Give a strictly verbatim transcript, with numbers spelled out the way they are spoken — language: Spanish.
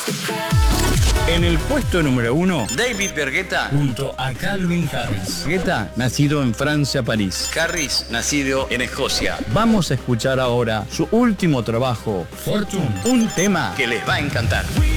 En el puesto número uno, David Bergueta junto a Calvin Harris. Bergueta, nacido en Francia, París. Harris, nacido en Escocia. Vamos a escuchar ahora su último trabajo, Fortune, un tema Que les va a encantar.